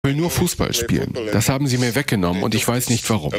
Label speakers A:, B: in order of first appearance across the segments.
A: Ich will nur Fußball spielen. Das haben sie mir weggenommen und ich weiß nicht warum.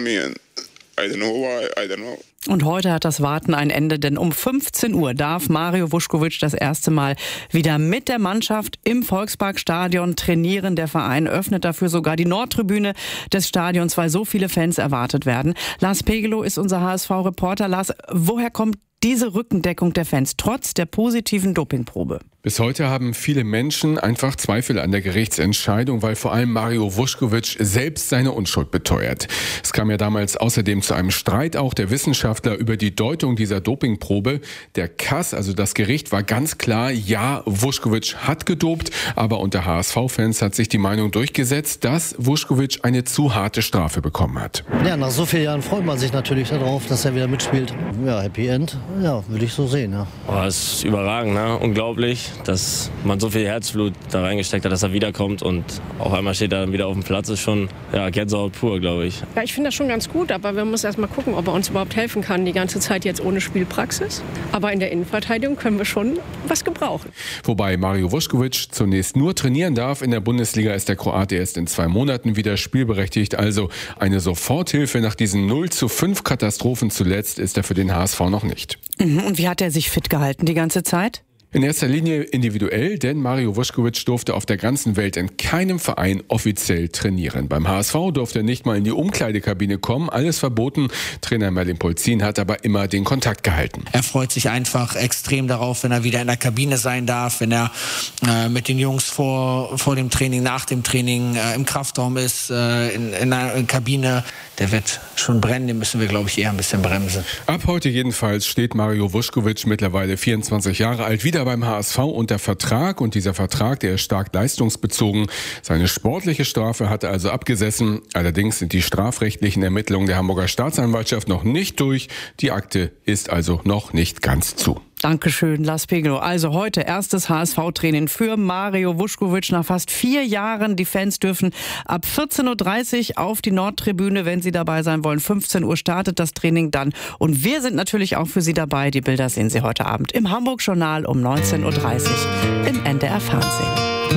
B: Und heute hat das Warten ein Ende, denn um 15 Uhr darf Mario Vuskovic das erste Mal wieder mit der Mannschaft im Volksparkstadion trainieren. Der Verein öffnet dafür sogar die Nordtribüne des Stadions, weil so viele Fans erwartet werden. Lars Pegelow ist unser HSV-Reporter. Lars, woher kommt diese Rückendeckung der Fans trotz der positiven Dopingprobe?
A: Bis heute haben viele Menschen einfach Zweifel an der Gerichtsentscheidung, weil vor allem Mario Vuskovic selbst seine Unschuld beteuert. Es kam ja damals außerdem zu einem Streit auch der Wissenschaftler über die Deutung dieser Dopingprobe. Der KAS, also das Gericht, war ganz klar, ja, Vuskovic hat gedopt, aber unter HSV-Fans hat sich die Meinung durchgesetzt, dass Vuskovic eine zu harte Strafe bekommen hat.
C: Ja, nach so vielen Jahren freut man sich natürlich darauf, dass er wieder mitspielt. Ja, Happy End, ja, würde ich so sehen. Ja.
D: Oh, das ist überragend, ne? Unglaublich, dass man so viel Herzblut da reingesteckt hat, dass er wiederkommt und auf einmal steht er dann wieder auf dem Platz. Ist schon Gänsehaut pur, glaube ich.
E: Ja, ich finde das schon ganz gut, aber wir müssen erst mal gucken, ob er uns überhaupt helfen kann, die ganze Zeit jetzt ohne Spielpraxis. Aber in der Innenverteidigung können wir schon was gebrauchen.
A: Wobei Mario Vuskovic zunächst nur trainieren darf. In der Bundesliga ist der Kroate erst in 2 Monaten wieder spielberechtigt. Also eine Soforthilfe nach diesen 0:5 Katastrophen zuletzt ist er für den HSV noch nicht.
B: Und wie hat er sich fit gehalten die ganze Zeit?
A: In erster Linie individuell, denn Mario Vuskovic durfte auf der ganzen Welt in keinem Verein offiziell trainieren. Beim HSV durfte er nicht mal in die Umkleidekabine kommen, alles verboten. Trainer Merlin Polzin hat aber immer den Kontakt gehalten.
F: Er freut sich einfach extrem darauf, wenn er wieder in der Kabine sein darf, wenn er mit den Jungs vor dem Training, nach dem Training im Kraftraum ist, in der Kabine. Der wird schon brennen, den müssen wir, glaube ich, eher ein bisschen bremsen.
A: Ab heute jedenfalls steht Mario Vuskovic, mittlerweile 24 Jahre alt, wieder beim HSV unter Vertrag. Und dieser Vertrag, der ist stark leistungsbezogen. Seine sportliche Strafe hat er also abgesessen. Allerdings sind die strafrechtlichen Ermittlungen der Hamburger Staatsanwaltschaft noch nicht durch. Die Akte ist also noch nicht ganz zu.
B: Dankeschön, Lars Pegelow. Also heute erstes HSV-Training für Mario Vuskovic nach fast 4 Jahren. Die Fans dürfen ab 14:30 Uhr auf die Nordtribüne, wenn sie dabei sein wollen. 15 Uhr startet das Training dann. Und wir sind natürlich auch für Sie dabei. Die Bilder sehen Sie heute Abend im Hamburg-Journal um 19:30 Uhr im NDR Fernsehen.